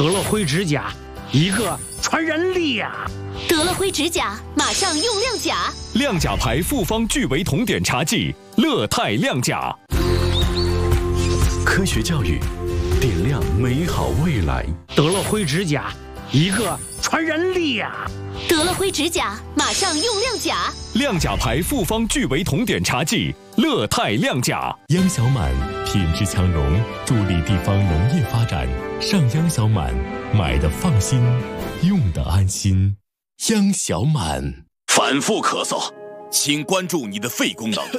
得了灰指甲，一个传染力呀！ 得了灰指甲，马上用亮甲。 亮甲牌复方聚维酮碘茶剂，乐泰亮甲。 科学教育，点亮美好未来。 得了灰指甲，一个传染力呀！ 得了灰指甲，马上用亮甲。 亮甲牌复方聚维酮碘茶剂，乐泰亮甲。 央小满品质强农，助力地方农业发展。上央小满，买的放心，用的安心。央小满。 反复咳嗽，请关注你的肺功能。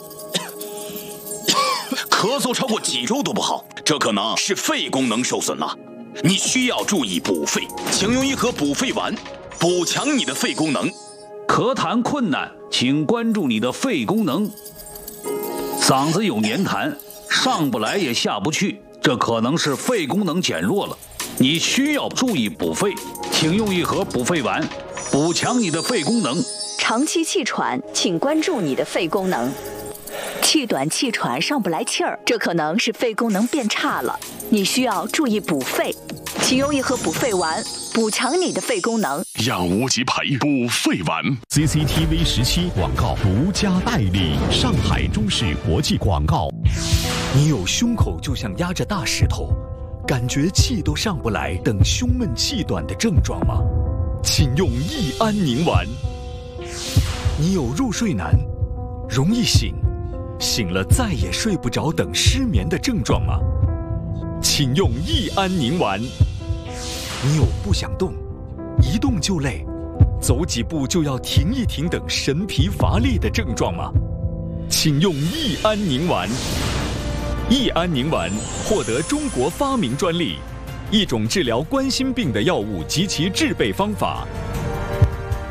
咳嗽超过几周都不好，这可能是肺功能受损了。你需要注意补肺，请用一盒补肺丸，补强你的肺功能。 咳痰困难，请关注你的肺功能。嗓子有黏痰，上不来也下不去，这可能是肺功能减弱了。你需要注意补肺，请用一盒补肺丸，补强你的肺功能。 长期气喘，请关注你的肺功能。气短气喘上不来气儿，这可能是肺功能变差了，你需要注意补肺，请用一盒补肺丸，补强你的肺功能。 养无极牌补肺丸。 CCTV 17广告独家代理，上海中视国际广告。 你有胸口就像压着大石头，感觉气都上不来等胸闷气短的症状吗？请用益安宁丸。你有入睡难，容易醒，醒了再也睡不着等失眠的症状吗？请用益安宁丸。你有不想动，一动就累，走几步就要停一停等神疲乏力的症状吗？请用益安宁丸。益安宁丸获得中国发明专利，一种治疗冠心病的药物及其制备方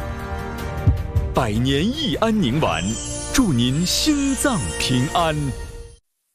法。100年益安宁丸，祝您心脏平安。